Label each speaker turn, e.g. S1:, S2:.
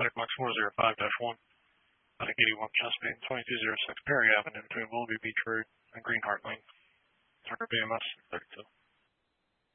S1: Static Box 405-1, Static 81 Chesapeake, 2206 Perry Avenue between Willoughby Beach Road and Greenheart Lane. Target BMS 32.